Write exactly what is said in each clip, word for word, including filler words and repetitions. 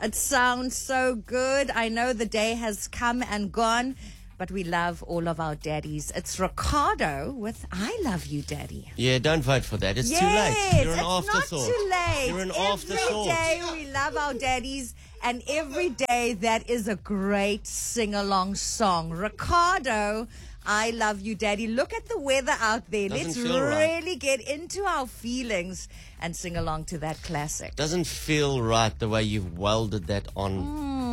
It sounds so good. I know the day has come and gone, but we love all of our daddies. It's Ricardo with I Love You, Daddy. Yeah, don't vote for that. It's yes, too late. You're an it's afterthought. not too late. You're an every afterthought. Every day we love our daddies, and every day that is a great sing-along song. Ricardo, I Love You, Daddy. Look at the weather out there. Doesn't Let's feel really right. get into our feelings and sing along to that classic. Doesn't feel right the way you've welded that on.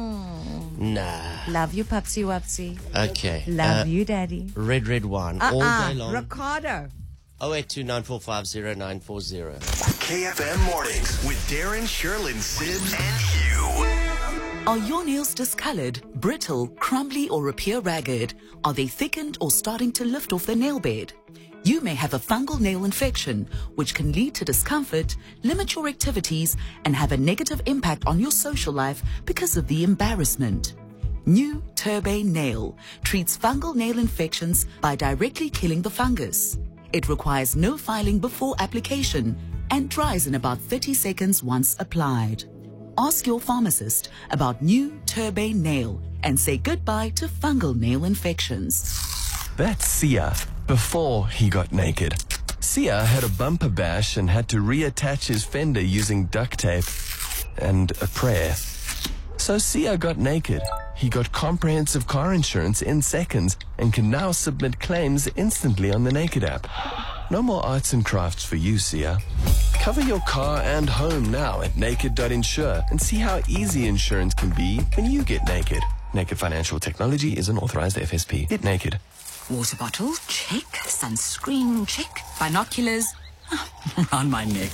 Mm. Nah. Love you, Pupsy Wupsy. Okay. Love uh, you, Daddy. Red, red wine Uh-uh. all day long. Ricardo. oh eight two nine four five zero nine four zero. K F M Mornings with Darren, Sherlyn, Sid, and Hugh. Are your nails discolored, brittle, crumbly, or appear ragged? Are they thickened or starting to lift off the nail bed? You may have a fungal nail infection, which can lead to discomfort, limit your activities, and have a negative impact on your social life because of the embarrassment. New Turbane Nail treats fungal nail infections by directly killing the fungus. It requires no filing before application and dries in about thirty seconds once applied. Ask your pharmacist about new Turbane Nail and say goodbye to fungal nail infections. That's Sia before he got naked. Sia had a bumper bash and had to reattach his fender using duct tape and a prayer. So Sia got naked. He got comprehensive car insurance in seconds and can now submit claims instantly on the Naked app. No more arts and crafts for you, Sia. Cover your car and home now at naked dot insure and see how easy insurance can be when you get naked. Naked Financial Technology is an authorized F S P. Get naked. Water bottle, check. Sunscreen, check. Binoculars, around my neck.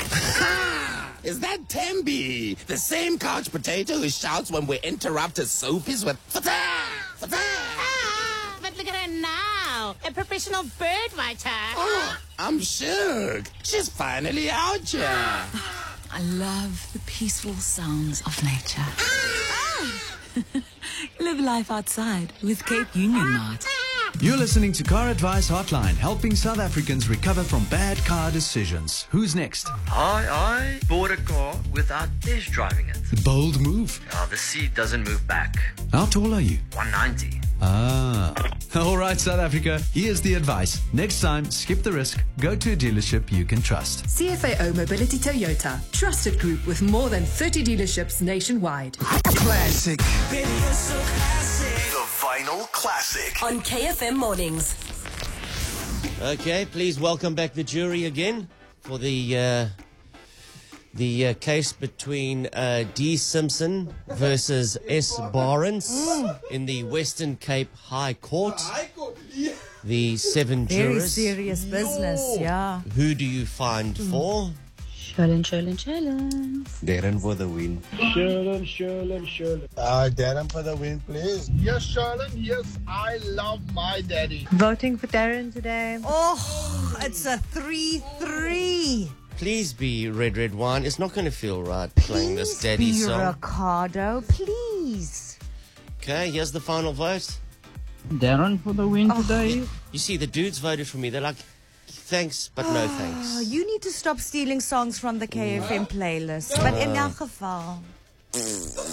Is that Tembi? The same couch potato who shouts when we interrupt his soapies with fata, fata. Ah, but look at her now. A professional bird writer. Oh, I'm shook. She's finally out here. I love the peaceful sounds of nature. Live life outside with Cape Union Mart. You're listening to Car Advice Hotline, helping South Africans recover from bad car decisions. Who's next? I, I bought a car without test driving it. Bold move. Uh, the seat doesn't move back. How tall are you? one ninety. Ah. All right, South Africa, here's the advice. Next time, skip the risk. Go to a dealership you can trust. C F A O Mobility Toyota. Trusted group with more than thirty dealerships nationwide. Classic. Baby, you're so classic. The Vinyl Classic. On K F M Mornings. Okay, please welcome back the jury again for the uh, the uh, case between uh, D. Simpson versus S. Barnes in the Western Cape High Court. The seven Very jurors. serious business, yeah. Who do you find for? Sherlyn, Sherlyn, Sherlyn. Darren for the win. Sherlyn, Sherlyn, Sherlyn. Uh, Darren for the win, please. Yes, Sherlyn, yes, I love my daddy. Voting for Darren today. Oh, it's a three three. Please be Red Red Wine. It's not going to feel right playing this daddy be song. Ricardo, please. Okay, here's the final vote. Darren for the win Oh. today. You see, the dudes voted for me. They're like, thanks, but no Oh, thanks. you need to stop stealing songs from the K F M playlist. But in elk geval.